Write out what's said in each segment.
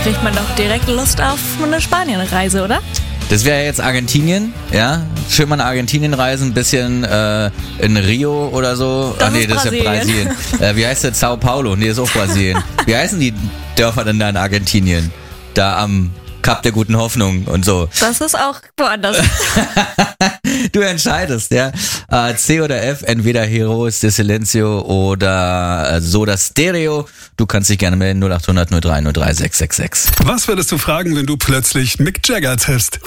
kriegt man doch direkt Lust auf eine Spanienreise, oder? Das wäre jetzt Argentinien, ja? Schön mal nach Argentinien reisen, ein bisschen in Rio oder so. Das ist das ist ja Brasilien. Wie heißt das? Sao Paulo? Nee, ist auch Brasilien. Wie heißen die Dörfer denn da in Argentinien? Da am Kap der guten Hoffnung und so. Das ist auch woanders. Du entscheidest, ja. C oder F, entweder Heroes de Silencio oder Soda Stereo. Du kannst dich gerne melden, 0800 03 03 666. Was würdest du fragen, wenn du plötzlich Mick Jagger triffst?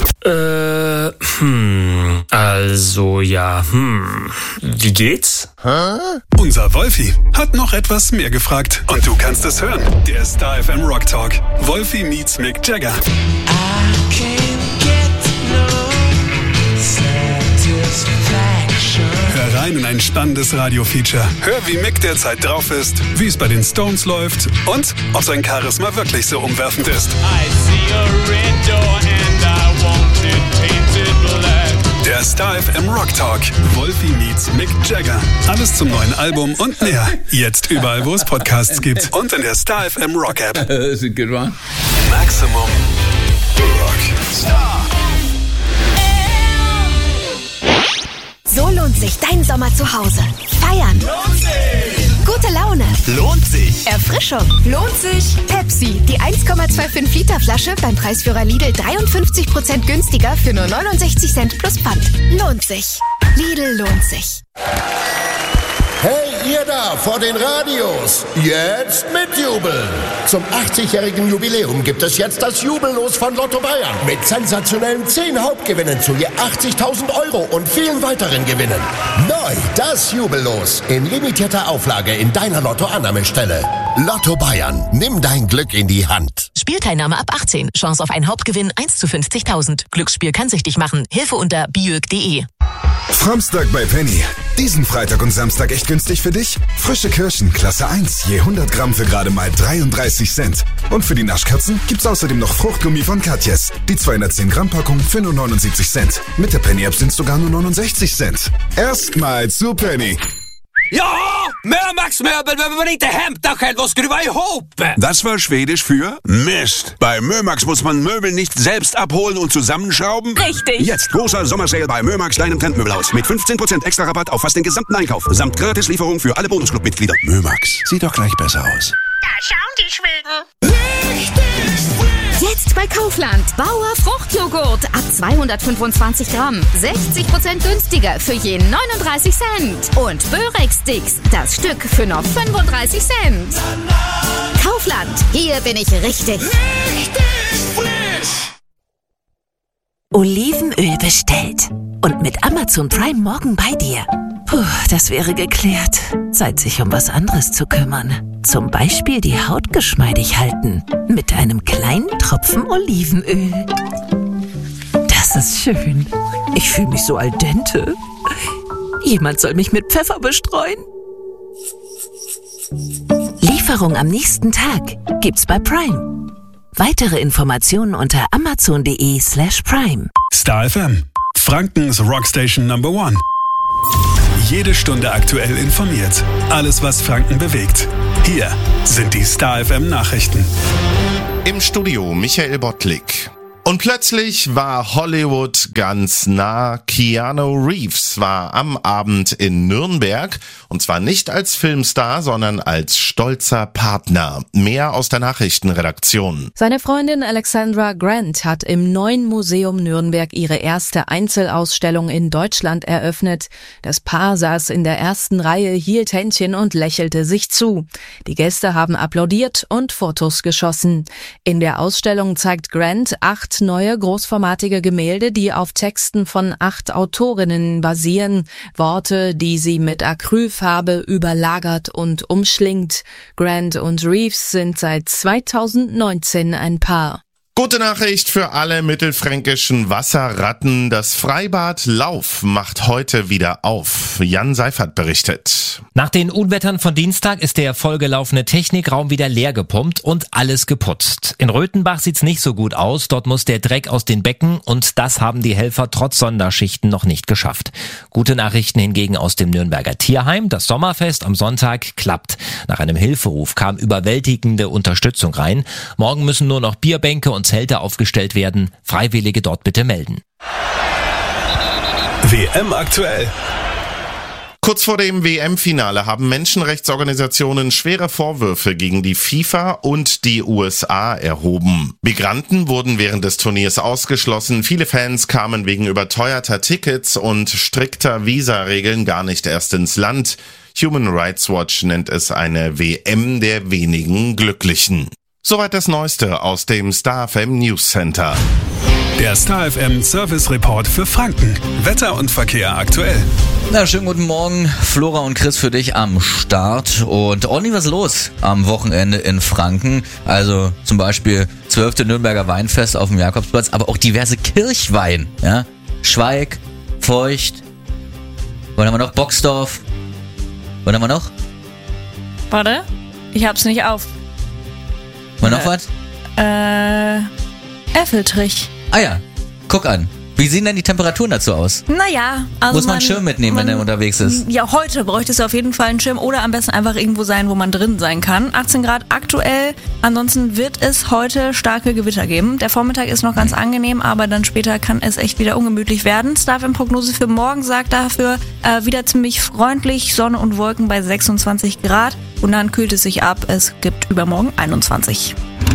Wie geht's? Unser Wolfi hat noch etwas mehr gefragt. Und du kannst es hören. Der Star FM Rock Talk. Wolfi meets Mick Jagger. Hör rein in ein spannendes Radio-Feature. Hör, wie Mick derzeit drauf ist, wie es bei den Stones läuft und ob sein Charisma wirklich so umwerfend ist. Der Star FM Rock Talk. Wolfi meets Mick Jagger. Alles zum neuen Album und mehr. Jetzt überall, wo es Podcasts gibt. Und in der Star FM Rock App. That's a good one. Maximum Rock. Star. So lohnt sich dein Sommer zu Hause. Feiern. Lohnt sich. Gute Laune. Lohnt sich. Erfrischung. Lohnt sich. Pepsi, die 1,25 Liter Flasche beim Preisführer Lidl 53% günstiger für nur 69 Cent plus Pfand. Lohnt sich. Lidl lohnt sich. Hey, ihr da vor den Radios, jetzt mitjubeln. Zum 80-jährigen Jubiläum gibt es jetzt das Jubellos von Lotto Bayern. Mit sensationellen 10 Hauptgewinnen zu je 80.000 € und vielen weiteren Gewinnen. Neu das Jubellos in limitierter Auflage in deiner Lotto-Annahmestelle. Lotto Bayern, nimm dein Glück in die Hand. Spielteilnahme ab 18. Chance auf einen Hauptgewinn 1 zu 50.000. Glücksspiel kann süchtig machen. Hilfe unter biög.de. Samstag bei Penny. Diesen Freitag und Samstag echt günstig für dich? Frische Kirschen, Klasse 1, je 100 Gramm für gerade mal 33 Cent. Und für die Naschkatzen gibt's außerdem noch Fruchtgummi von Katjes. Die 210 Gramm Packung für nur 79 Cent. Mit der Penny-App sind's sogar nur 69 Cent. Erstmal zu Penny. Ja, Mömax-Möbel, wenn man inte hämta själv och skruva ihop. Das war Schwedisch für Mist. Bei Mömax muss man Möbel nicht selbst abholen und zusammenschrauben. Richtig. Jetzt großer Sommersale bei Mömax, deinem Trendmöbelhaus. Mit 15% extra Rabatt auf fast den gesamten Einkauf. Samt Gratislieferung für alle Bonusclub-Mitglieder. Mömax, sieht doch gleich besser aus. Da schauen die Schweden. Richtig frisch. Jetzt bei Kaufland. Bauer Fruchtjoghurt ab 225 Gramm. 60% günstiger für je 39 Cent. Und Börek-Sticks, das Stück für nur 35 Cent. Kaufland, hier bin ich richtig. Richtig frisch. Olivenöl bestellt. Und mit Amazon Prime morgen bei dir. Puh, das wäre geklärt. Zeit, sich um was anderes zu kümmern. Zum Beispiel die Haut geschmeidig halten. Mit einem kleinen Tropfen Olivenöl. Das ist schön. Ich fühle mich so al dente. Jemand soll mich mit Pfeffer bestreuen. Lieferung am nächsten Tag gibt's bei Prime. Weitere Informationen unter amazon.de/prime. Star FM. Frankens Rockstation Number 1. Jede Stunde aktuell informiert. Alles, was Franken bewegt. Hier sind die Star FM Nachrichten. Im Studio Michael Bottlik. Und plötzlich war Hollywood ganz nah. Keanu Reeves war am Abend in Nürnberg. Und zwar nicht als Filmstar, sondern als stolzer Partner. Mehr aus der Nachrichtenredaktion. Seine Freundin Alexandra Grant hat im Neuen Museum Nürnberg ihre erste Einzelausstellung in Deutschland eröffnet. Das Paar saß in der ersten Reihe, hielt Händchen und lächelte sich zu. Die Gäste haben applaudiert und Fotos geschossen. In der Ausstellung zeigt Grant 8 neue großformatige Gemälde, die auf Texten von 8 Autorinnen basieren. Worte, die sie mit Acrylfarbe überlagert und umschlingt. Grant und Reeves sind seit 2019 ein Paar. Gute Nachricht für alle mittelfränkischen Wasserratten. Das Freibad Lauf macht heute wieder auf. Jan Seifert berichtet. Nach den Unwettern von Dienstag ist der vollgelaufene Technikraum wieder leer gepumpt und alles geputzt. In Röthenbach sieht's nicht so gut aus. Dort muss der Dreck aus den Becken und das haben die Helfer trotz Sonderschichten noch nicht geschafft. Gute Nachrichten hingegen aus dem Nürnberger Tierheim. Das Sommerfest am Sonntag klappt. Nach einem Hilferuf kam überwältigende Unterstützung rein. Morgen müssen nur noch Bierbänke und Zelte aufgestellt werden. Freiwillige dort bitte melden. WM aktuell. Kurz vor dem WM-Finale haben Menschenrechtsorganisationen schwere Vorwürfe gegen die FIFA und die USA erhoben. Migranten wurden während des Turniers ausgeschlossen. Viele Fans kamen wegen überteuerter Tickets und strikter Visa-Regeln gar nicht erst ins Land. Human Rights Watch nennt es eine WM der wenigen Glücklichen. Soweit das Neueste aus dem Star FM News Center. Der Star FM Service Report für Franken. Wetter und Verkehr aktuell. Na, schönen guten Morgen. Flora und Chris für dich am Start. Und ordentlich was los am Wochenende in Franken. Also zum Beispiel 12. Nürnberger Weinfest auf dem Jakobsplatz, aber auch diverse Kirchwein. Ja? Schweig, Feucht. Was haben wir noch? Boxdorf. Was haben wir noch? Warte, ich hab's nicht auf. Mal noch was? Effeltrich. Ah ja, guck an. Wie sehen denn die Temperaturen dazu aus? Naja, also muss man einen Schirm mitnehmen, wenn er unterwegs ist? Ja, heute bräuchte es auf jeden Fall einen Schirm oder am besten einfach irgendwo sein, wo man drin sein kann. 18 Grad aktuell, ansonsten wird es heute starke Gewitter geben. Der Vormittag ist noch ganz angenehm, aber dann später kann es echt wieder ungemütlich werden. Star FM Prognose für morgen sagt dafür wieder ziemlich freundlich, Sonne und Wolken bei 26 Grad und dann kühlt es sich ab. Es gibt übermorgen 21.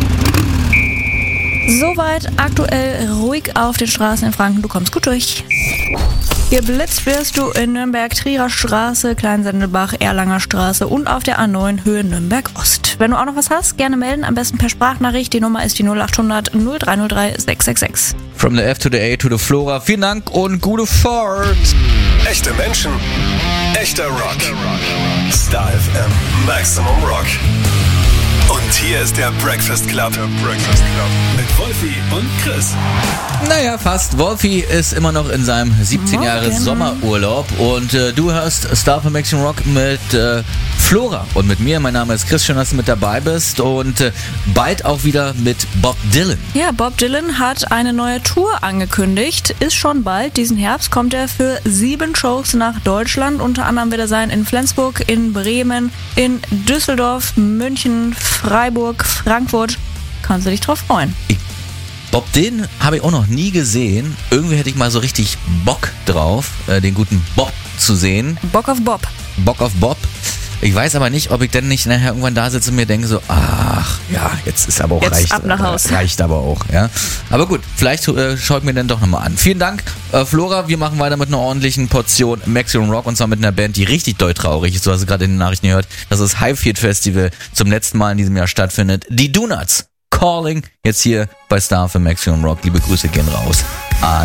Soweit aktuell ruhig auf den Straßen in Franken. Du kommst gut durch. Geblitzt wirst du in Nürnberg, Trierer Straße, Kleinsendelbach, Erlanger Straße und auf der A9 Höhe Nürnberg Ost. Wenn du auch noch was hast, gerne melden. Am besten per Sprachnachricht. Die Nummer ist die 0800 0303 666. From the F to the A to the Flora. Vielen Dank und gute Fahrt. Echte Menschen, echter Rock. Star FM Maximum Rock. Und hier ist der Breakfast Club. Mit Wolfi und Chris. Naja, fast. Wolfi ist immer noch in seinem 17 Jahre Sommerurlaub und du hörst Star FM Maximum Rock mit Flora und mit mir. Mein Name ist Chris, schön, dass du mit dabei bist und bald auch wieder mit Bob Dylan. Ja, Bob Dylan hat eine neue Tour angekündigt. Ist schon bald. Diesen Herbst kommt er für 7 Shows nach Deutschland. Unter anderem wird er sein in Flensburg, in Bremen, in Düsseldorf, München, Freiburg, Frankfurt. Kannst du dich drauf freuen. Bob Dylan habe ich auch noch nie gesehen. Irgendwie hätte ich mal so richtig Bock drauf, den guten Bob zu sehen. Bock auf Bob. Bock auf Bob. Ich weiß aber nicht, ob ich dann nicht nachher irgendwann da sitze und mir denke so, ach, ja, jetzt ist aber auch jetzt ab nach Haus. Reicht aber auch, ja. Aber gut, vielleicht schaue ich mir dann doch nochmal an. Vielen Dank, Flora. Wir machen weiter mit einer ordentlichen Portion Maximum Rock und zwar mit einer Band, die richtig doll traurig ist. Du hast es gerade in den Nachrichten gehört, dass das Highfield Festival zum letzten Mal in diesem Jahr stattfindet. Die Donuts Calling, jetzt hier bei Star für Maximum Rock. Liebe Grüße gehen raus.